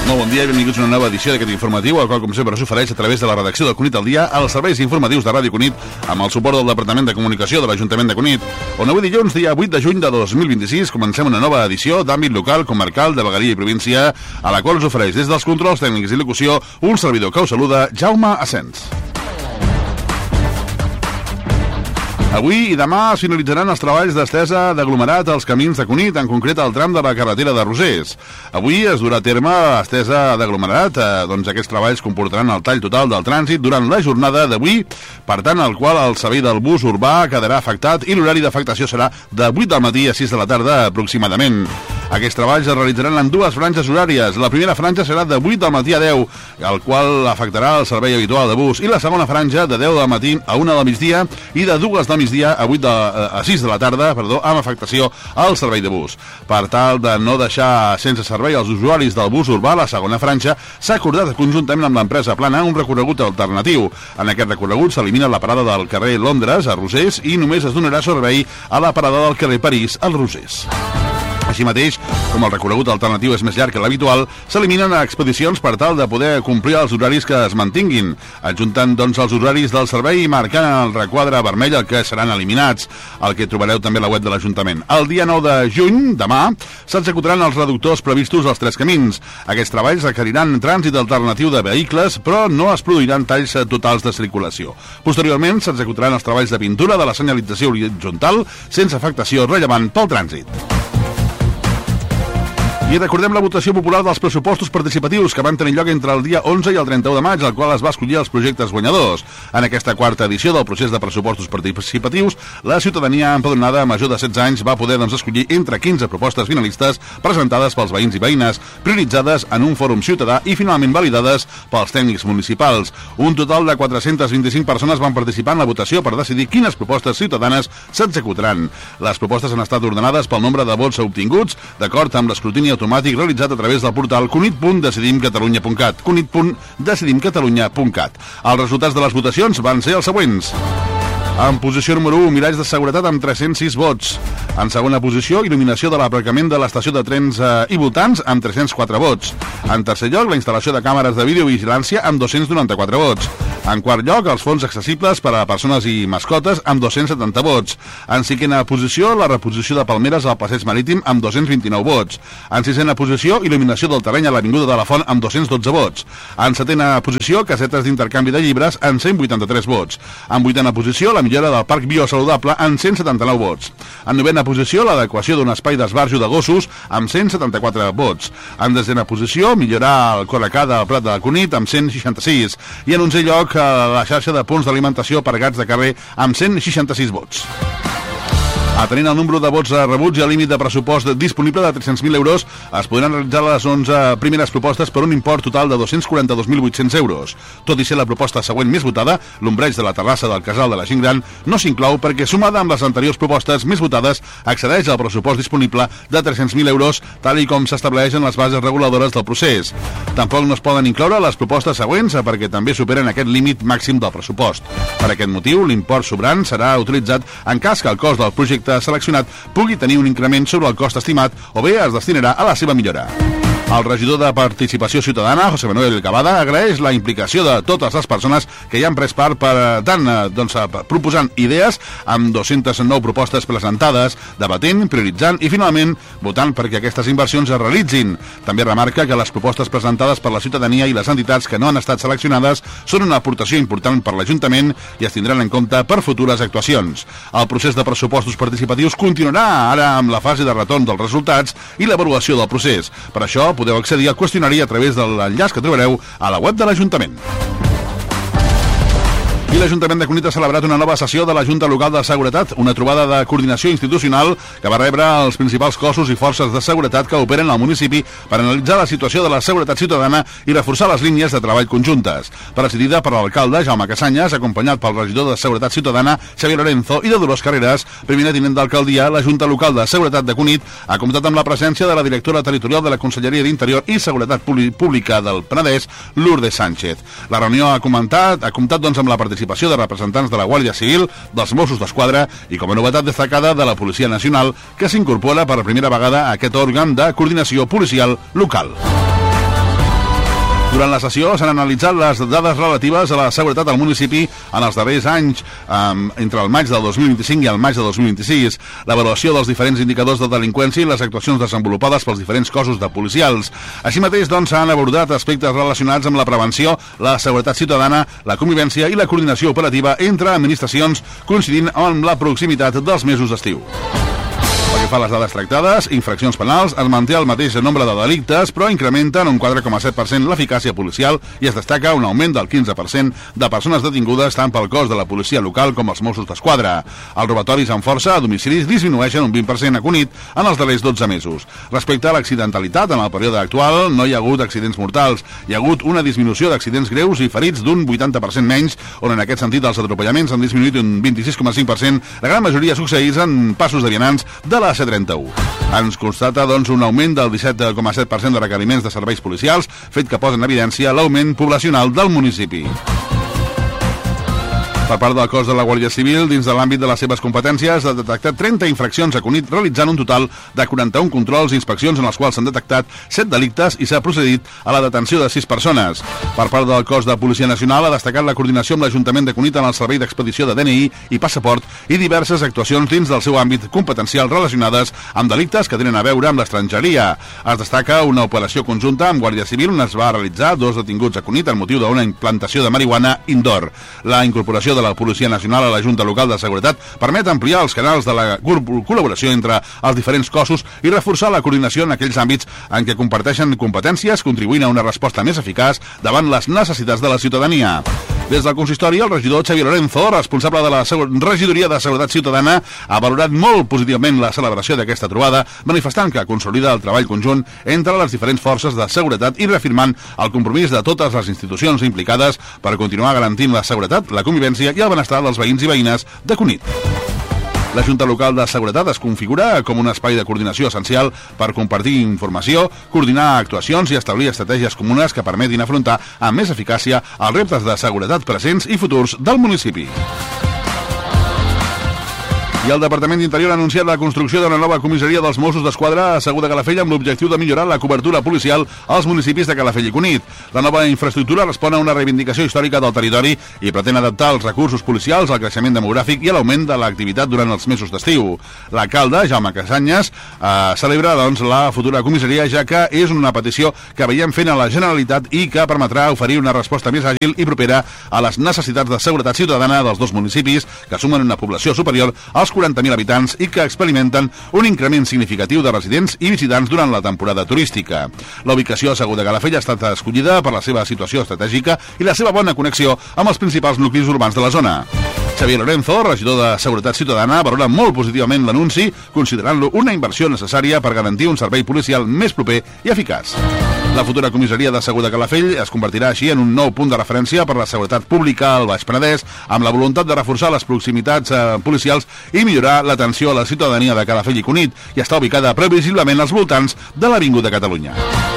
Molt bon dia i benvinguts a una nova edició d'aquest informatiu, el qual, com sempre, s'ofereix a través de la redacció de Cunit al dia als serveis informatius de Ràdio Cunit amb el suport del Departament de Comunicació de l'Ajuntament de Cunit, on avui dilluns, dia 8 de juny de 2026, comencem una nova edició d'àmbit local, comarcal, de vegueria i província, a la qual us ofereix des dels controls tècnics i locució un servidor que us saluda, Jaume Asens. Avui i demà es finalitzaran els treballs d'estesa d'aglomerat als camins de Cunit, en concret al tram de la carretera de Rosers. Avui es durà a terme l'estesa d'aglomerat, aquests treballs comportaran el tall total del trànsit durant la jornada d'avui, per tant, el qual el servei del bus urbà quedarà afectat i l'horari d'afectació serà de 8 del matí a 6 de la tarda aproximadament. Aquests treballs es realitzaran en dues franges horàries. La primera franja serà de 8 del matí a 10, el qual afectarà el servei habitual de bus, i la segona franja de 10 del matí a 1 del migdia i de 2 del migdia a 6 de la tarda, amb afectació al servei de bus. Per tal de no deixar sense servei els usuaris del bus urbà, la segona franja s'ha acordat conjuntament amb l'empresa Plana un recorregut alternatiu. En aquest recorregut s'elimina la parada del carrer Londres, a Rosers, i només es donarà servei a la parada del carrer París, al Rosers. Així mateix, com el recorregut alternatiu és més llarg que l'habitual, s'eliminen expedicions per tal de poder complir els horaris que es mantinguin, adjuntant els horaris del servei i marcant en el requadre vermell el que seran eliminats, el que trobareu també a la web de l'Ajuntament. El dia 9 de juny, demà, s'executaran els reductors previstos als 3 camins. Aquests treballs requeriran trànsit alternatiu de vehicles, però no es produiran talls totals de circulació. Posteriorment, s'executaran els treballs de pintura de la senyalització horitzontal sense afectació rellevant pel trànsit. I recordem la votació popular dels pressupostos participatius que van tenir lloc entre el dia 11 i el 31 de maig, al qual es va escollir els projectes guanyadors. En aquesta quarta edició del procés de pressupostos participatius, la ciutadania empadronada major de 16 anys va poder escollir entre 15 propostes finalistes presentades pels veïns i veïnes, prioritzades en un fòrum ciutadà i finalment validades pels tècnics municipals. Un total de 425 persones van participar en la votació per decidir quines propostes ciutadanes s'executaran. Les propostes han estat ordenades pel nombre de vots obtinguts, d'acord amb l'escrutini automàtic realitzat a través del portal cunit.decidimcatalunya.cat cunit.decidimcatalunya.cat. Els resultats de les votacions van ser els següents. En posició número 1, miralls de seguretat amb 306 vots. En segona posició, il·luminació de l'aparcament de l'estació de trens i voltants amb 304 vots. En tercer lloc, la instal·lació de càmeres de videovigilància amb 294 vots. En quart lloc, els fons accessibles per a persones i mascotes amb 270 vots. En cinquena posició, la reposició de palmeres al passeig marítim amb 229 vots. En sisena posició, il·luminació del terreny a l'Avinguda de la Font amb 212 vots. En setena posició, casetes d'intercanvi de llibres amb 183 vots. En vuitena posició, la millora del parc biosaludable amb 179 vots. En novena posició, l'adequació d'un espai d'esbarjo de gossos amb 174 vots. En desena posició, millorar el correcà del Prat de la Cunit amb 166. I en 11è lloc, la xarxa de punts d'alimentació per gats de carrer amb 166 vots. Atenent el número de vots rebuts i el límit de pressupost disponible de 300.000 euros, es podran realitzar les 11 primeres propostes per un import total de 242.800 euros. Tot i ser la proposta següent més votada, l'ombreig de la terrassa del Casal de la Gent Gran no s'inclou perquè, sumada amb les anteriors propostes més votades, accedeix al pressupost disponible de 300.000 euros, tal i com s'estableix en les bases reguladores del procés. Tampoc no es poden incloure les propostes següents perquè també superen aquest límit màxim del pressupost. Per aquest motiu, l'import sobrant serà utilitzat en cas que el cost del projecte seleccionat pugui tenir un increment sobre el cost estimat o bé es destinarà a la seva millora. El regidor de Participació Ciutadana, José Manuel Cavada, agraeix la implicació de totes les persones que hi han pres part proposant idees amb 209 propostes presentades, debatent, prioritzant i finalment votant perquè aquestes inversions es realitzin. També remarca que les propostes presentades per la ciutadania i les entitats que no han estat seleccionades són una aportació important per l'Ajuntament i es tindran en compte per futures actuacions. El procés de pressupostos participatius continuarà ara amb la fase de retorn dels resultats i l'avaluació del procés. Per això podeu accedir al qüestionari a través de l'enllaç que trobareu a la web de l'Ajuntament. I l'Ajuntament de Cunit ha celebrat una nova sessió de la Junta Local de Seguretat, una trobada de coordinació institucional que va rebre els principals cossos i forces de seguretat que operen al municipi per analitzar la situació de la seguretat ciutadana i reforçar les línies de treball conjuntes. Presidida per l'alcalde Jaume Casanyes, acompanyat pel regidor de Seguretat Ciutadana Xavier Lorenzo i de Dolors Carreras, primer tinent d'alcaldia, la Junta Local de Seguretat de Cunit ha comptat amb la presència de la directora territorial de la Conselleria d'Interior i Seguretat Pública del Penedès, Lourdes Sánchez. La reunió ha comptat amb la participació de representants de la Guàrdia Civil, dels Mossos d'Esquadra i, com a novetat destacada, de la Policia Nacional, que s'incorpora per primera vegada a aquest òrgan de coordinació policial local. Durant la sessió s'han analitzat les dades relatives a la seguretat al municipi en els darrers anys, entre el maig del 2025 i el maig de 2026, l'avaluació dels diferents indicadors de delinqüència i les actuacions desenvolupades pels diferents cossos de policials. Així mateix, doncs, s'han abordat aspectes relacionats amb la prevenció, la seguretat ciutadana, la convivència i la coordinació operativa entre administracions, coincidint amb la proximitat dels mesos d'estiu. Pel que fa a les dades tractades, infraccions penals, es manté el mateix nombre de delictes, però incrementen un 4,7% l'eficàcia policial i es destaca un augment del 15% de persones detingudes tant pel cos de la policia local com els Mossos d'Esquadra. Els robatoris amb força a domicilis disminueixen un 20% a Cunit en els darrers 12 mesos. Respecte a l'accidentalitat, en el període actual no hi ha hagut accidents mortals. Hi ha hagut una disminució d'accidents greus i ferits d'un 80% menys, on en aquest sentit els atropellaments han disminuït un 26,5%, la gran majoria succeïts en passos de vianants de la C31. Ens constata, doncs, un augment del 17,7% de requeriments de serveis policials, fet que posa en evidència l'augment poblacional del municipi. Per part del cos de la Guàrdia Civil, dins de l'àmbit de les seves competències, ha detectat 30 infraccions a Cunit, realitzant un total de 41 controls i inspeccions en els quals s'han detectat 7 delictes i s'ha procedit a la detenció de 6 persones. Per part del cos de Policia Nacional, ha destacat la coordinació amb l'Ajuntament de Cunit en el servei d'expedició de DNI i passaport i diverses actuacions dins del seu àmbit competencial relacionades amb delictes que tenen a veure amb l'estrangeria. Es destaca una operació conjunta amb Guàrdia Civil on es va realitzar 2 detinguts a Cunit en motiu d'una implantació de marihuana indoor. La incorporació de la Policia Nacional a la Junta Local de Seguretat permet ampliar els canals de la col·laboració entre els diferents cossos i reforçar la coordinació en aquells àmbits en què comparteixen competències, contribuint a una resposta més eficaç davant les necessitats de la ciutadania. Des del consistori, el regidor Xavier Lorenzo, responsable de la Regidoria de Seguretat Ciutadana, ha valorat molt positivament la celebració d'aquesta trobada, manifestant que consolida el treball conjunt entre les diferents forces de seguretat i reafirmant el compromís de totes les institucions implicades per continuar garantint la seguretat, la convivència i el benestar dels veïns i veïnes de Cunit. La Junta Local de Seguretat es configura com un espai de coordinació essencial per compartir informació, coordinar actuacions i establir estratègies comunes que permetin afrontar amb més eficàcia els reptes de seguretat presents i futurs del municipi. I el Departament d'Interior ha anunciat la construcció d'una nova comissaria dels Mossos d'Esquadra a Segur de Calafell amb l'objectiu de millorar la cobertura policial als municipis de Calafell i Cunit. La nova infraestructura respon a una reivindicació històrica del territori i pretén adaptar els recursos policials al creixement demogràfic i a l'augment de l'activitat durant els mesos d'estiu. L'alcalde, Jaume Casanyes, celebra doncs, la futura comissaria, ja que és una petició que veiem fent a la Generalitat i que permetrà oferir una resposta més àgil i propera a les necessitats de seguretat ciutadana dels dos municipis, que sumen una població superior als 40.000 habitants i que experimenten un increment significatiu de residents i visitants durant la temporada turística. La ubicació a Segur de Calafell ha estat escollida per la seva situació estratègica i la seva bona connexió amb els principals nuclis urbans de la zona. Xavier Lorenzo, regidor de Seguretat Ciutadana, valora molt positivament l'anunci, considerant-lo una inversió necessària per garantir un servei policial més proper i eficaç. La futura comissaria de Segur de Calafell es convertirà així en un nou punt de referència per la seguretat pública al Baix Penedès, amb la voluntat de reforçar les proximitats policials i millorar l'atenció a la ciutadania de Calafell i Cunit, i està ubicada previsiblement als voltants de l'Avinguda Catalunya.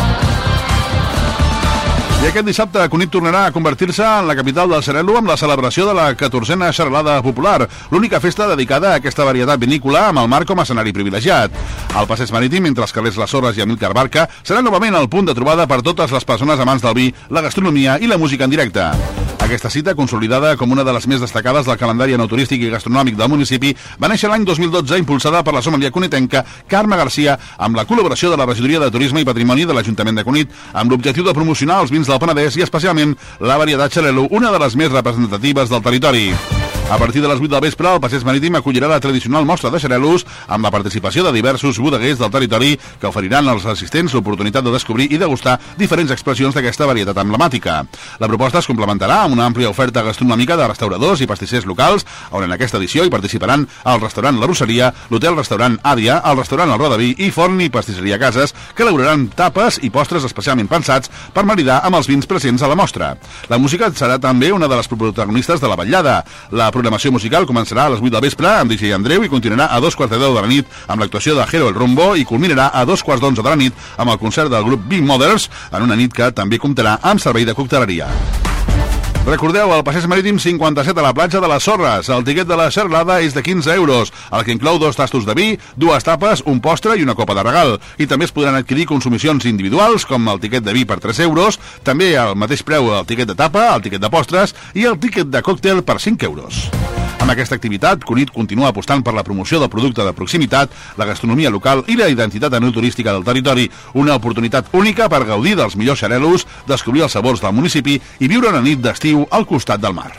I aquest dissabte Cunit tornarà a convertir-se en la capital del Serelo amb la celebració de la 14a Xerralada Popular, l'única festa dedicada a aquesta varietat vinícola amb el mar com a escenari privilegiat. El passeig marítim entre els carrers Les Sorres i Amílcar Barca serà novament el punt de trobada per totes les persones amants del vi, la gastronomia i la música en directe. Aquesta cita, consolidada com una de les més destacades del calendari enoturístic i gastronòmic del municipi, va néixer l'any 2012 impulsada per la sommelier cunitenca Carme Garcia amb la col·laboració de la Regidoria de Turisme i Patrimoni de l'Ajuntament de Cunit, amb l'objectiu de promocionar els vins del Penedès i especialment la varietat Xarel·lo, una de les més representatives del territori. A partir de les 8 del vespre, el passeig marítim acollirà la tradicional mostra de xarel·los amb la participació de diversos bodeguers del territori que oferiran als assistents l'oportunitat de descobrir i degustar diferents expressions d'aquesta varietat emblemàtica. La proposta es complementarà amb una àmplia oferta gastronòmica de restauradors i pastissers locals, on en aquesta edició hi participaran el restaurant La Rosseria, l'hotel-restaurant Àdia, el restaurant El Rodaví i Forn i Pastisseria Cases, que elaboraran tapes i postres especialment pensats per maridar amb els vins presents a la mostra. La música serà també una de les protagonistes de la vetllada. La programació musical començarà a les 8 del vespre amb DJ Andreu i continuarà a 2:15 de la nit amb l'actuació de Jero el Rumbo i culminarà a 2:15 de la nit amb el concert del grup Big Mothers en una nit que també comptarà amb servei de cocteleria. Recordeu, el passeig marítim 57 a la platja de les Sorres. El tiquet de la xerrada és de 15 euros, el que inclou 2 tastos de vi, 2 tapes, un postre i una copa de regal. I també es podran adquirir consumicions individuals, com el tiquet de vi per 3 euros, també al mateix preu el tiquet de tapa, el tiquet de postres i el tiquet de còctel per 5 euros. Amb aquesta activitat, Cunit continua apostant per la promoció del producte de proximitat, la gastronomia local i la identitat enoturística del territori, una oportunitat única per gaudir dels millors xarelos, descobrir els sabors del municipi i viure una nit d'estiu al costat del mar.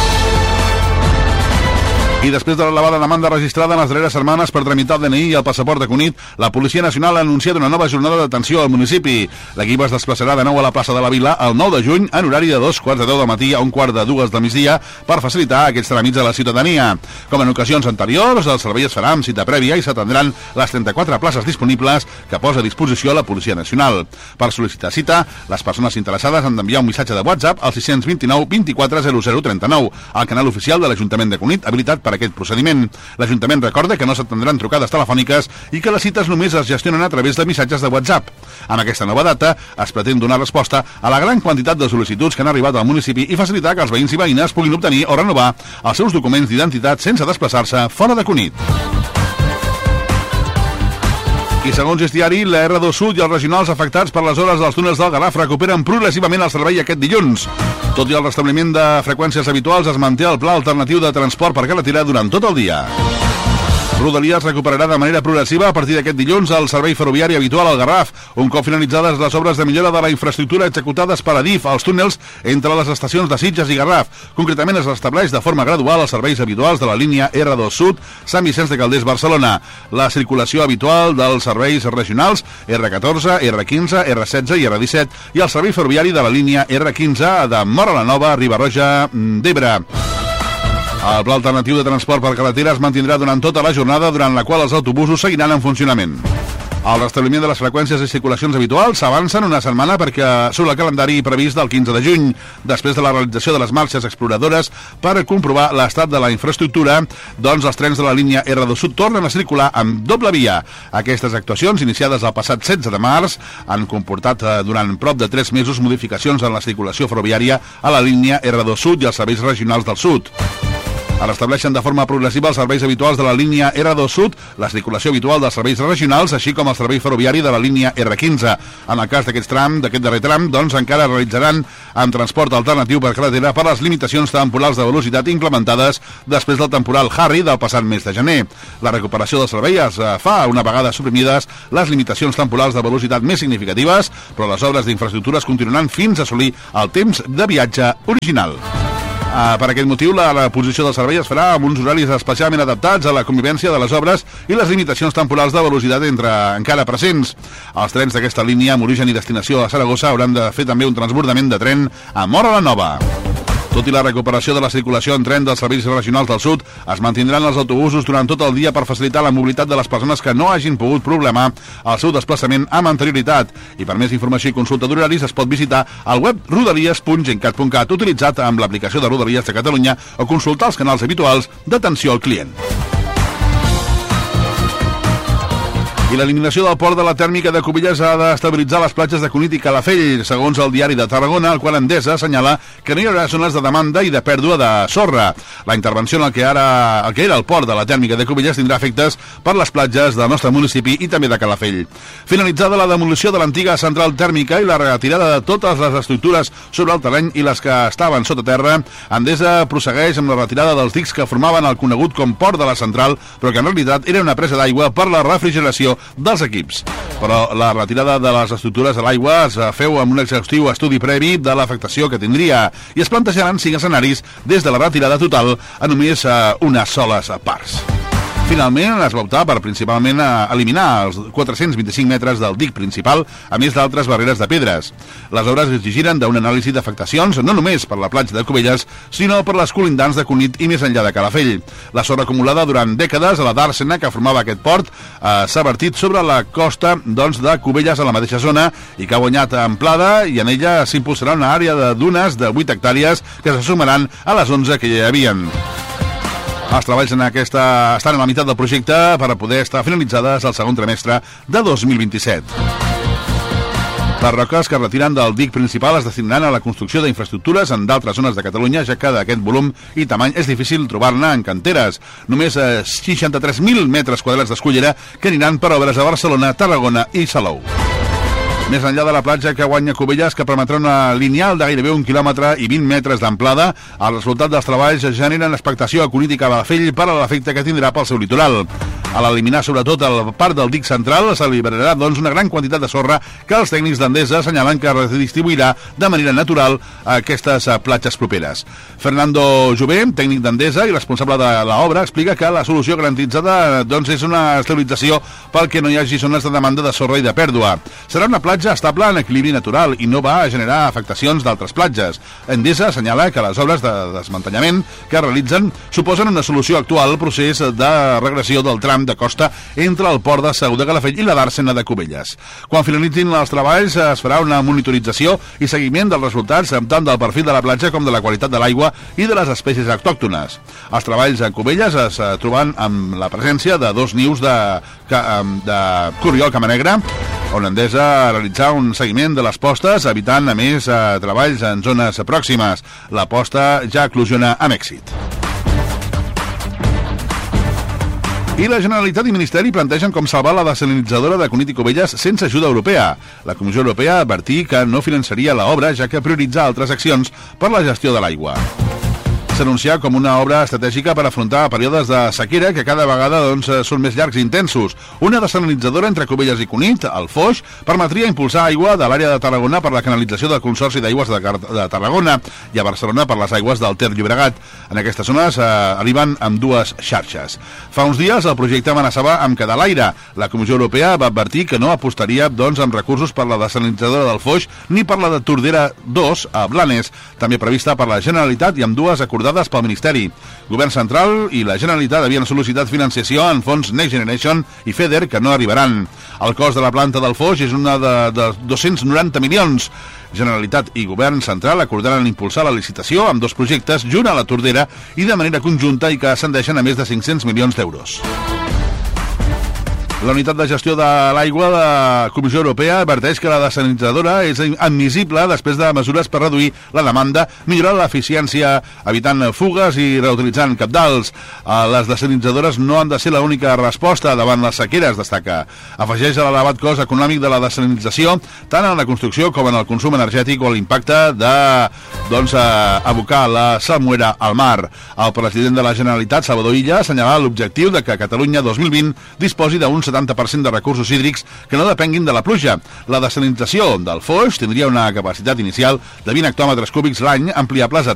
I després de l'elevada demanda registrada en les darreres setmanes per tramitar el DNI i el passaport de Cunit, la Policia Nacional ha anunciat una nova jornada d'atenció al municipi. L'equip es desplaçarà de nou a la plaça de la Vila el 9 de juny en horari de 2:15 del matí a 1:45 del migdia per facilitar aquests tràmits a la ciutadania. Com en ocasions anteriors, el servei es farà amb cita prèvia i s'atendran les 34 places disponibles que posa a disposició la Policia Nacional. Per sol·licitar cita, les persones interessades han d'enviar un missatge de WhatsApp al 629 24 0039, al canal oficial de l'Ajuntament de Cunit, habilitat per aquest procediment. L'Ajuntament recorda que no s'atendran trucades telefòniques i que les cites només es gestionen a través de missatges de WhatsApp. Amb aquesta nova data es pretén donar resposta a la gran quantitat de sol·licituds que han arribat al municipi i facilitar que els veïns i veïnes puguin obtenir o renovar els seus documents d'identitat sense desplaçar-se fora de Cunit. I segons Gestiari, la R2 Sud i els regionals afectats per les hores dels túnels del Garraf recuperen progressivament el servei aquest dilluns. Tot i el restabliment de freqüències habituals, es manté el pla alternatiu de transport per carretera durant tot el dia. Rodalies recuperarà de manera progressiva a partir d'aquest dilluns el servei ferroviari habitual al Garraf, un cop finalitzades les obres de millora de la infraestructura executades per Adif als túnels entre les estacions de Sitges i Garraf. Concretament es restableix de forma gradual els serveis habituals de la línia R2 Sud, Sant Vicenç de Calders, Barcelona, la circulació habitual dels serveis regionals R14, R15, R16 i R17 i el servei ferroviari de la línia R15 de Móra la Nova, Riba-roja d'Ebre. El pla alternatiu de transport per carretera es mantindrà durant tota la jornada, durant la qual els autobusos seguiran en funcionament. El restabliment de les freqüències i circulacions habituals s'avancen una setmana perquè sobre el calendari previst del 15 de juny, després de la realització de les marxes exploradores per comprovar l'estat de la infraestructura, doncs els trens de la línia R2 Sud tornen a circular amb doble via. Aquestes actuacions, iniciades el passat 16 de març, han comportat durant prop de 3 mesos modificacions en la circulació ferroviària a la línia R2 Sud i als serveis regionals del Sud. Es restableixen de forma progressiva els serveis habituals de la línia R2 Sud, la circulació habitual dels serveis regionals, així com el servei ferroviari de la línia R15. En el cas d'aquest darrer tram, doncs encara realitzaran amb transport alternatiu per carretera per les limitacions temporals de velocitat implementades després del temporal Harry del passat mes de gener. La recuperació del servei es fa una vegada suprimides les limitacions temporals de velocitat més significatives, però les obres d'infraestructures continuaran fins a assolir el temps de viatge original. Per aquest motiu, la reposició del servei es farà amb uns horaris especialment adaptats a la convivència de les obres i les limitacions temporals de velocitat encara presents. Els trens d'aquesta línia amb origen i destinació a Saragossa hauran de fer també un transbordament de tren a Móra la Nova. Tot i la recuperació de la circulació en tren dels serveis regionals del sud, es mantindran els autobusos durant tot el dia per facilitar la mobilitat de les persones que no hagin pogut problemar el seu desplaçament amb anterioritat. I per més informació i consulta d'horaris es pot visitar el web rodalies.gencat.cat utilitzat amb l'aplicació de Rodalies de Catalunya o consultar els canals habituals d'atenció al client. I l'eliminació del port de la tèrmica de Cubelles ha d'estabilitzar les platges de Cunit i Calafell, segons el diari de Tarragona, el qual Endesa assenyala que no hi haurà zones de demanda i de pèrdua de sorra. La intervenció en el que era el port de la tèrmica de Cubelles tindrà efectes per les platges del nostre municipi i també de Calafell. Finalitzada la demolició de l'antiga central tèrmica i la retirada de totes les estructures sobre el terreny i les que estaven sota terra, Endesa prossegueix amb la retirada dels dics que formaven el conegut com port de la central, però que en realitat era una presa d'aigua per la refrigeració dels equips. Però la retirada de les estructures a l'aigua es feu amb un exhaustiu estudi previ de l'afectació que tindria i es plantejaran 5 escenaris des de la retirada total a només unes soles parts. Finalment es va optar per principalment eliminar els 425 metres del dic principal, a més d'altres barreres de pedres. Les obres exigiren d'una anàlisi d'afectacions no només per la platja de Cubelles, sinó per les colindants de Cunit i més enllà de Calafell. La sorra acumulada durant dècades a la dàrsena que formava aquest port s'ha vertit sobre la costa de Cubelles a la mateixa zona i que ha guanyat amplada i en ella s'impulsarà una àrea de dunes de 8 hectàrees que se sumaran a les 11 que ja hi havien. Els treballs estan a la meitat del projecte per a poder estar finalitzades al segon trimestre de 2027. Les roques que es retiren del dic principal es destinaran a la construcció d'infraestructures en d'altres zones de Catalunya, ja que d'aquest volum i tamany és difícil trobar-ne en canteres. Només 63.000 metres quadrats d'escullera que aniran per obres a Barcelona, Tarragona i Salou. Més enllà de la platja que guanya Cubelles, que permetrà una lineal de gairebé 1 quilòmetre i 20 metres d'amplada, el resultat dels treballs generen expectació econòmica a Balafell per a l'efecte que tindrà pel seu litoral. A l'eliminar sobretot el part del dic central s'alliberarà doncs una gran quantitat de sorra que els tècnics d'Endesa assenyalen que es redistribuirà de manera natural a aquestes platges properes. Fernando Jové, tècnic d'Endesa i responsable de l'obra, explica que la solució garantitzada doncs, és una estabilització perquè no hi hagi zones de demanda de sorra i de pèrdua. Serà una platja estable en equilibri natural i no va a generar afectacions d'altres platges. Endesa assenyala que les obres de desmantellament que realitzen suposen una solució actual al procés de regressió del tram de costa entre el port de Segur de Calafell i la d'Àrcena de Cubelles. Quan finalitzin els treballs es farà una monitorització i seguiment dels resultats tant del perfil de la platja com de la qualitat de l'aigua i de les espècies autòctones. Els treballs a Cubelles es troben amb la presència de 2 nius de corriol camanegra, on Endesa realitzar un seguiment de les postes, evitant, a més, treballs en zones pròximes. La posta ja eclosiona amb èxit. I la Generalitat i Ministeri plantegen com salvar la desalinitzadora de Cunit i Cubelles sense ajuda europea. La Comissió Europea advertí que no finançaria l'obra, ja que prioritza altres accions per la gestió de l'aigua. S'anuncia com una obra estratègica per afrontar períodes de sequera que cada vegada són més llargs i intensos. Una desalinitzadora entre Cubelles i Cunit, el Foix, permetria impulsar aigua de l'àrea de Tarragona per la canalització del Consorci d'Aigües de Tarragona i a Barcelona per les aigües del Ter Llobregat. En aquestes zones arriben amb 2 xarxes. Fa uns dies el projecte amenaçava amb quedar a l'aire. La Comissió Europea va advertir que no apostaria amb recursos per la desalinitzadora del Foix ni per la de Tordera 2 a Blanes, també prevista per la Generalitat i amb 2 acordades pel Ministeri. Govern central i la Generalitat havien sol·licitat financiació en fons Next Generation i FEDER que no arribaran. El cost de la planta del Foix és una de 290 milions. Generalitat i Govern central acordaran impulsar la licitació amb 2 projectes junt a la Tordera i de manera conjunta i que ascendeixen a més de 500 milions d'euros. La unitat de gestió de l'aigua de la Comissió Europea adverteix que la desalinitzadora és admissible després de mesures per reduir la demanda, millorar l'eficiència, evitant fugues i reutilitzant cabdals. Les desalinitzadores no han de ser l'única resposta davant les sequeres, destaca. Afegeix a l'elevat cost econòmic de la desalinització, tant en la construcció com en el consum energètic o l'impacte de abocar la salmuera al mar. El president de la Generalitat, Salvador Illa, assenyalava l'objectiu de que Catalunya 2020 disposi d'un 70% de recursos hídrics que no depenguin de la pluja. La desalinització del Foix tindria una capacitat inicial de 20 hectòmetres cúbics l'any, ampliables a